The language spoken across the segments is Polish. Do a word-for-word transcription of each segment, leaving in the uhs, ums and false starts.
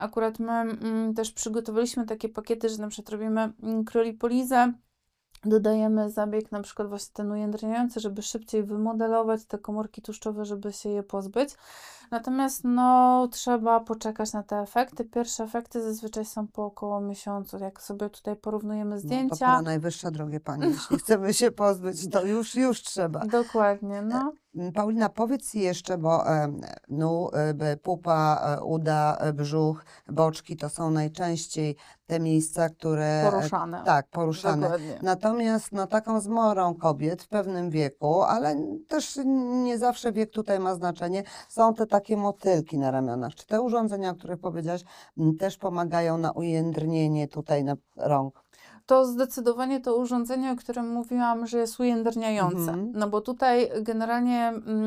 Akurat my mm, też przygotowaliśmy takie pakiety, że na przykład robimy mm, kryolipolizę, dodajemy zabieg na przykład właśnie ten ujędrniający, żeby szybciej wymodelować te komórki tłuszczowe, żeby się je pozbyć. Natomiast no trzeba poczekać na te efekty. Pierwsze efekty zazwyczaj są po około miesiącu. Jak sobie tutaj porównujemy No to zdjęcia. pora najwyższa, drogie panie. Jeśli chcemy się pozbyć, to już, już trzeba. Dokładnie, no. Paulina, powiedz jeszcze, bo e, no, e, pupa, e, uda, e, brzuch, boczki to są najczęściej te miejsca, które... e, Poruszane. Tak, poruszane. Dokładnie. Natomiast no, taką zmorą kobiet w pewnym wieku, ale też nie zawsze wiek tutaj ma znaczenie, są te takie motylki na ramionach. Czy te urządzenia, o których powiedziałaś, m, też pomagają na ujędrnienie tutaj na rąk? To zdecydowanie to urządzenie, o którym mówiłam, że jest ujędrniające. Mhm. No bo tutaj generalnie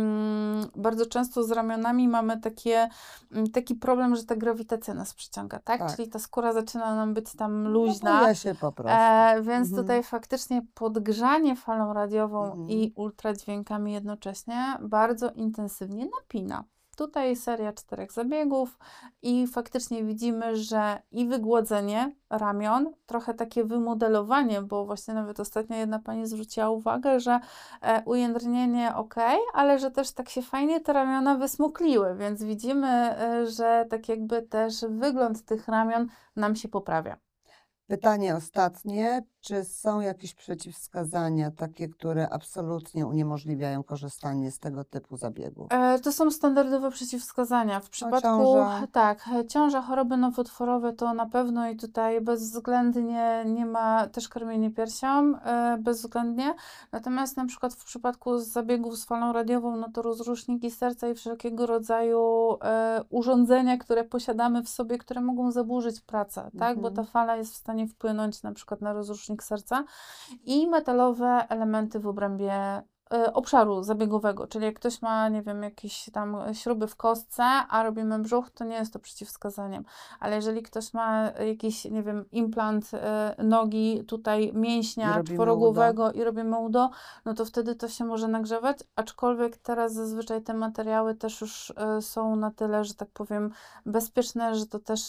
mm, bardzo często z ramionami mamy takie, mm, taki problem, że ta grawitacja nas przyciąga, tak? Tak. Czyli ta skóra zaczyna nam być tam luźna. Napija się po prostu. E, więc Mhm. tutaj faktycznie podgrzanie falą radiową Mhm. i ultradźwiękami jednocześnie bardzo intensywnie napina. Tutaj seria czterech zabiegów i faktycznie widzimy, że i wygładzenie ramion, trochę takie wymodelowanie, bo właśnie nawet ostatnio jedna pani zwróciła uwagę, że e, ujędrnienie ok, ale że też tak się fajnie te ramiona wysmukliły, więc widzimy, e, że tak jakby też wygląd tych ramion nam się poprawia. Pytanie ostatnie. Czy są jakieś przeciwwskazania, takie, które absolutnie uniemożliwiają korzystanie z tego typu zabiegów? E, To są standardowe przeciwwskazania. W przypadku, ciąża. tak, e, ciąża, choroby nowotworowe to na pewno i tutaj bezwzględnie nie ma, też karmienie piersią, e, bezwzględnie. Natomiast na przykład w przypadku zabiegów z falą radiową, no to rozruszniki serca i wszelkiego rodzaju e, urządzenia, które posiadamy w sobie, które mogą zaburzyć pracę, tak? Bo ta Mhm. fala jest w stanie wpłynąć na przykład na rozrusznik serca i metalowe elementy w obrębie y, obszaru zabiegowego, czyli jak ktoś ma, nie wiem, jakieś tam śruby w kostce, a robimy brzuch, to nie jest to przeciwwskazaniem. Ale jeżeli ktoś ma jakiś, nie wiem, implant y, nogi, tutaj I mięśnia robimy czworogłowego i robimy udo, no to wtedy to się może nagrzewać, aczkolwiek teraz zazwyczaj te materiały też już y, są na tyle, że tak powiem, bezpieczne, że to też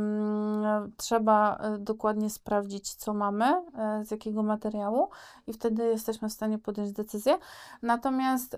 ym, trzeba y, dokładnie sprawdzić, co mamy, y, z jakiego materiału i wtedy jesteśmy w stanie podjąć decyzję. Natomiast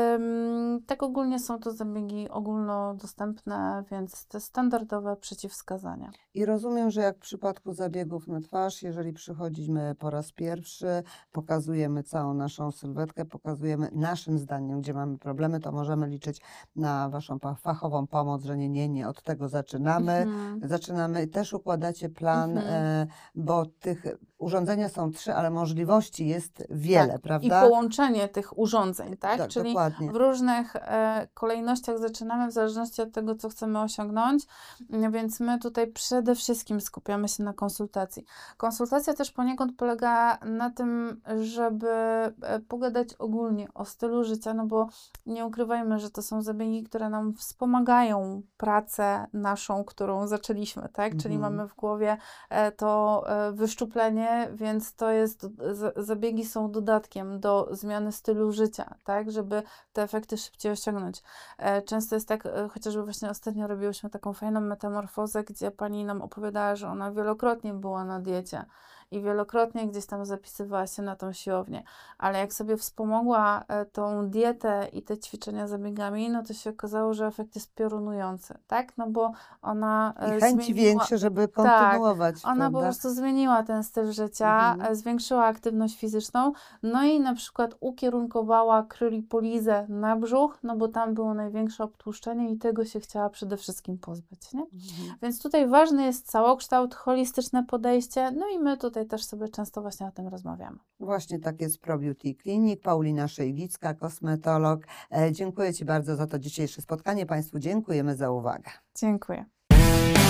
ym, tak ogólnie są to zabiegi ogólnodostępne, więc te standardowe przeciwwskazania. I rozumiem, że jak w przypadku zabiegów na twarz, jeżeli przychodzimy po raz pierwszy, pokazujemy całą naszą sylwetkę, pokazujemy naszym zdaniem, gdzie mamy problemy, to możemy liczyć na waszą pa- fachową pomoc, że nie, nie, nie, od tego zaczynamy. Mhm. Zaczynamy i też układacie plan, Mhm. e, bo tych urządzenia są trzy, ale możliwości jest wiele, Tak, i prawda? połączenie tych urządzeń, tak? Tak, Czyli dokładnie. w różnych e, kolejnościach zaczynamy w zależności od tego, co chcemy osiągnąć, Mm, więc my tutaj przede wszystkim skupiamy się na konsultacji. Konsultacja też poniekąd polega na tym, żeby e, pogadać ogólnie o stylu życia, no bo nie ukrywajmy, że to są zabiegi, które nam wspomagają pracę naszą, którą zaczęliśmy, tak? Czyli Mhm. mamy w głowie e, to e, wyszczuplenie, więc to jest, z- zabiegi są dodatkiem do zmiany stylu życia, tak? Żeby te efekty szybciej osiągnąć. E, Często jest tak, e, chociażby właśnie ostatnio robiłyśmy taką fajną metamorfozę, gdzie pani nam opowiadała, że ona wielokrotnie była na diecie i wielokrotnie gdzieś tam zapisywała się na tą siłownię, ale jak sobie wspomogła e, tą dietę i te ćwiczenia zabiegami, no to się okazało, że efekt jest piorunujący, tak? No bo ona I e, chęci zmieniła... większe, żeby Tak, kontynuować, ona po prawda? prostu zmieniła ten styl życia, Mhm. e, zwiększyła aktywność fizyczną, no i na przykład ukierunkowała kryolipolizę na brzuch, no bo tam było największe obtłuszczenie i tego się chciała przede wszystkim pozbyć, nie? Mhm. Więc tutaj ważny jest całokształt, holistyczne podejście, no i my tutaj też sobie często właśnie o tym rozmawiamy. Właśnie tak jest Pro Beauty Clinic. Paulina Szejlicka, kosmetolog. E, dziękuję Ci bardzo za to dzisiejsze spotkanie. Państwu dziękujemy za uwagę. Dziękuję.